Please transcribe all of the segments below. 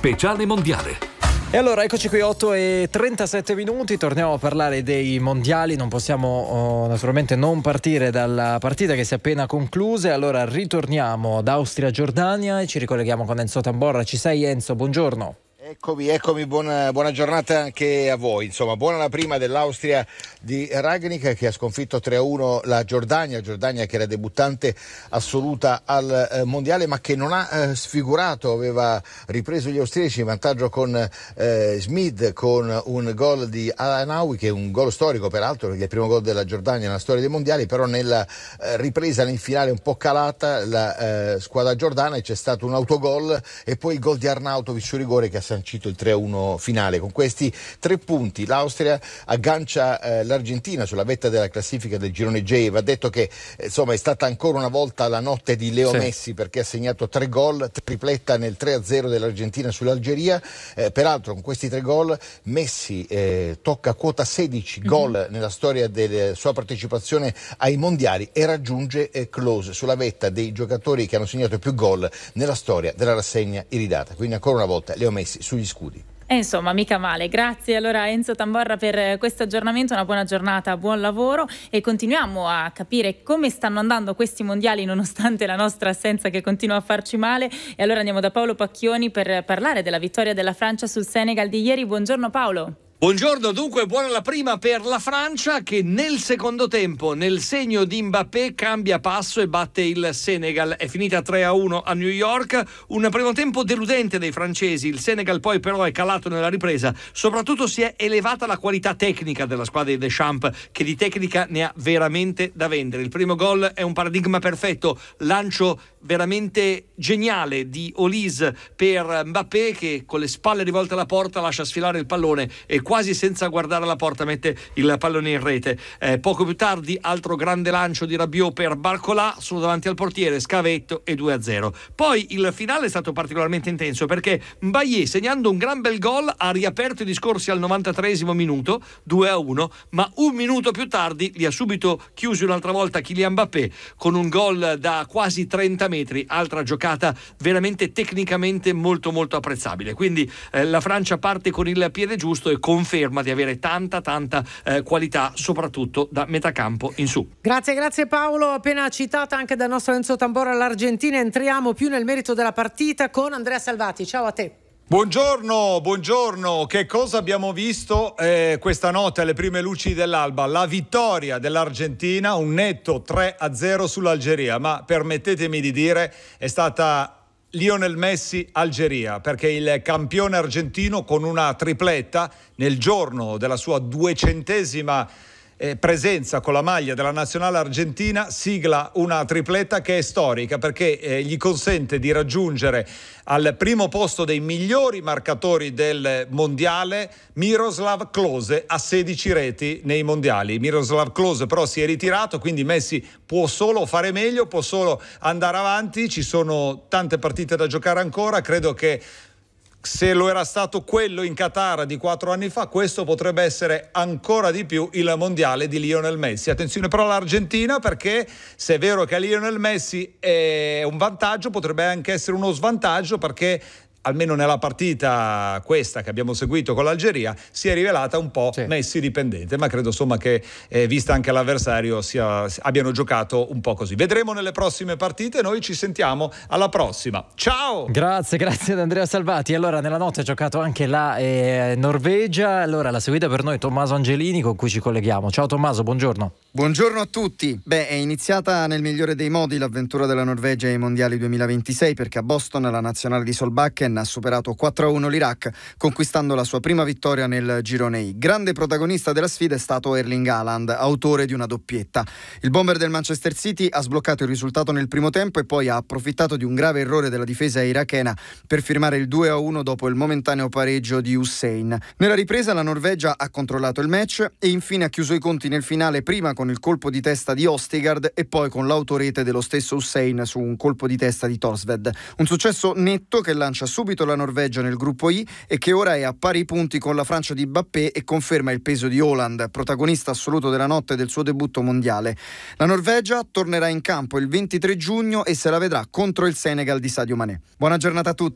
Speciale mondiale. E allora eccoci qui, 8:37, torniamo a parlare dei mondiali. Non possiamo naturalmente non partire dalla partita che si è appena conclusa. Allora ritorniamo ad Austria-Giordania e ci ricolleghiamo con Enzo Tamborra. Ci sei, Enzo? Buongiorno. Eccomi, buona giornata anche a voi. Insomma, buona la prima dell'Austria di Rangnick, che ha sconfitto 3-1 la Giordania che era debuttante assoluta al mondiale, ma che non ha sfigurato. Aveva ripreso gli austriaci in vantaggio con Schmid, con un gol di Al-Anawi, che è un gol storico peraltro, perché è il primo gol della Giordania nella storia dei mondiali. Però nella ripresa in finale un po' calata la squadra giordana, e c'è stato un autogol e poi il gol di Arnautovic su rigore che ha sancito il 3-1 finale. Con questi 3 punti l'Austria aggancia l'Argentina sulla vetta della classifica del girone J. Va detto che insomma è stata ancora una volta la notte di Leo Messi, perché ha segnato 3 gol, tripletta nel 3-0 dell'Argentina sull'Algeria. Peraltro con questi 3 gol Messi tocca quota 16 gol nella storia della sua partecipazione ai mondiali e raggiunge close sulla vetta dei giocatori che hanno segnato più gol nella storia della rassegna iridata. Quindi ancora una volta Leo Messi sugli scudi. Insomma, mica male. Grazie allora Enzo Tamborra per questo aggiornamento, una buona giornata, buon lavoro, e continuiamo a capire come stanno andando questi mondiali nonostante la nostra assenza che continua a farci male. E allora andiamo da Paolo Pacchioni per parlare della vittoria della Francia sul Senegal di ieri. Buongiorno Paolo. Buongiorno, dunque buona la prima per la Francia, che nel secondo tempo, nel segno di Mbappé, cambia passo e batte il Senegal. È finita 3-1 a New York, un primo tempo deludente dei francesi. Il Senegal poi però è calato nella ripresa, soprattutto si è elevata la qualità tecnica della squadra di Deschamps, che di tecnica ne ha veramente da vendere. Il primo gol è un paradigma perfetto, lancio veramente geniale di Olise per Mbappé, che con le spalle rivolte alla porta lascia sfilare il pallone e quasi senza guardare la porta mette il pallone in rete. Poco più tardi altro grande lancio di Rabiot per Barcola, solo davanti al portiere, scavetto e 2-0. Poi il finale è stato particolarmente intenso, perché Mbaye, segnando un gran bel gol, ha riaperto i discorsi al 93esimo minuto, 2-1, ma un minuto più tardi li ha subito chiusi un'altra volta Kylian Mbappé con un gol da quasi 30 metri, altra giocata veramente tecnicamente molto molto apprezzabile. Quindi la Francia parte con il piede giusto e conferma di avere tanta qualità, soprattutto da metacampo in su. Grazie Paolo, appena citata anche dal nostro Enzo Tamborra l'Argentina. Entriamo più nel merito della partita con Andrea Salvati. Ciao a te. Buongiorno, che cosa abbiamo visto questa notte alle prime luci dell'alba? La vittoria dell'Argentina, un netto 3-0 sull'Algeria, ma permettetemi di dire è stata Lionel Messi Algeria, perché il campione argentino, con una tripletta nel giorno della sua 200esima presenza con la maglia della nazionale argentina, sigla una tripletta che è storica, perché gli consente di raggiungere al primo posto dei migliori marcatori del mondiale Miroslav Klose, a 16 reti nei mondiali. Miroslav Klose però si è ritirato, quindi Messi può solo fare meglio, può solo andare avanti. Ci sono tante partite da giocare ancora, credo che se lo era stato quello in Qatar di 4 anni fa, questo potrebbe essere ancora di più il mondiale di Lionel Messi. Attenzione però all'Argentina, perché se è vero che a Lionel Messi è un vantaggio, potrebbe anche essere uno svantaggio, perché almeno nella partita questa che abbiamo seguito con l'Algeria si è rivelata un po' Messi dipendente, ma credo insomma che vista anche l'avversario abbiano giocato un po' così. Vedremo nelle prossime partite, noi ci sentiamo alla prossima. Ciao! Grazie ad Andrea Salvati. Allora nella notte ha giocato anche la Norvegia, allora la seguita per noi Tommaso Angelini, con cui ci colleghiamo. Ciao Tommaso, buongiorno. Buongiorno a tutti. È iniziata nel migliore dei modi l'avventura della Norvegia ai mondiali 2026, perché a Boston la nazionale di Solbakken ha superato 4-1 l'Iraq, conquistando la sua prima vittoria nel girone I. Grande protagonista della sfida è stato Erling Haaland, autore di una doppietta. Il bomber del Manchester City ha sbloccato il risultato nel primo tempo e poi ha approfittato di un grave errore della difesa irachena per firmare il 2-1 dopo il momentaneo pareggio di Hussein. Nella ripresa la Norvegia ha controllato il match e infine ha chiuso i conti nel finale, prima con il colpo di testa di Ostigard e poi con l'autorete dello stesso Hussein su un colpo di testa di Torsved. Un successo netto che lancia subito la Norvegia nel gruppo I e che ora è a pari punti con la Francia di Mbappé e conferma il peso di Haaland, protagonista assoluto della notte del suo debutto mondiale. La Norvegia tornerà in campo il 23 giugno e se la vedrà contro il Senegal di Sadio Mané. Buona giornata a tutti.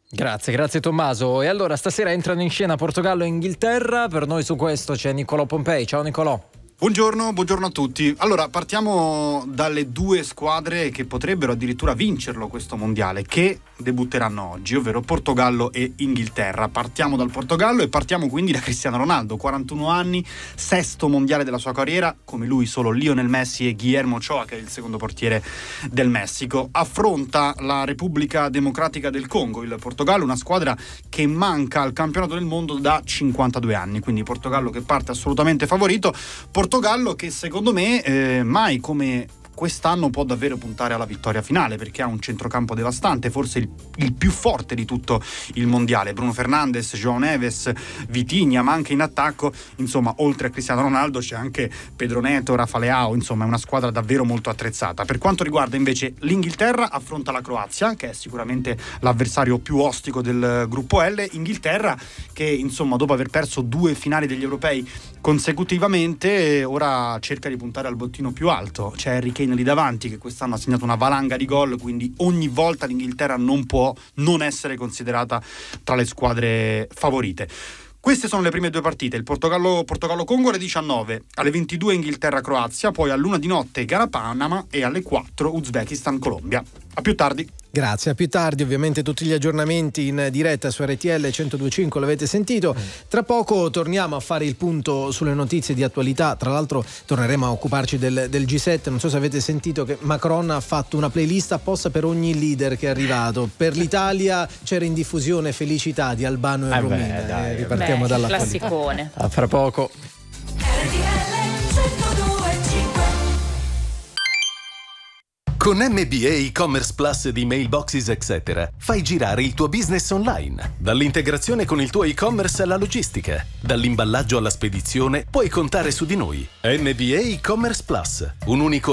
Grazie Tommaso. E allora stasera entrano in scena Portogallo e Inghilterra. Per noi su questo c'è Niccolò Pompei. Ciao Niccolò. Buongiorno a tutti. Allora, partiamo dalle due squadre che potrebbero addirittura vincerlo questo mondiale, che debutteranno oggi, ovvero Portogallo e Inghilterra. Partiamo dal Portogallo e partiamo quindi da Cristiano Ronaldo, 41 anni, sesto mondiale della sua carriera, come lui solo Lionel Messi e Guillermo Ochoa, che è il secondo portiere del Messico. Affronta la Repubblica Democratica del Congo, il Portogallo, una squadra che manca al campionato del mondo da 52 anni, quindi Portogallo che parte assolutamente favorito. Portogallo che secondo me mai come quest'anno può davvero puntare alla vittoria finale, perché ha un centrocampo devastante, forse il più forte di tutto il mondiale. Bruno Fernandes, João Neves, Vitinha, ma anche in attacco, insomma, oltre a Cristiano Ronaldo c'è anche Pedro Neto, Rafa Leao, insomma è una squadra davvero molto attrezzata. Per quanto riguarda invece l'Inghilterra, affronta la Croazia, che è sicuramente l'avversario più ostico del gruppo L. Inghilterra che insomma dopo aver perso 2 finali degli europei consecutivamente ora cerca di puntare al bottino più alto. C'è Harry Kane lì davanti che quest'anno ha segnato una valanga di gol, quindi ogni volta l'Inghilterra non può non essere considerata tra le squadre favorite. Queste sono le prime 2 partite, il Portogallo-Congo alle 19, alle 22 Inghilterra-Croazia, poi all'1 di notte Ghana-Panama e alle 4 Uzbekistan-Colombia. A più tardi. Grazie, a più tardi. Ovviamente tutti gli aggiornamenti in diretta su RTL 102.5, l'avete sentito. Tra poco torniamo a fare il punto sulle notizie di attualità. Tra l'altro torneremo a occuparci del G7. Non so se avete sentito che Macron ha fatto una playlist apposta per ogni leader che è arrivato. Per l'Italia c'era in diffusione Felicità di Albano e Romina. Ripartiamo dalla classicone. A fra poco. Con MBA e-commerce plus di Mailboxes etc. fai girare il tuo business online. Dall'integrazione con il tuo e-commerce alla logistica, dall'imballaggio alla spedizione, puoi contare su di noi. MBA e-commerce plus, un unico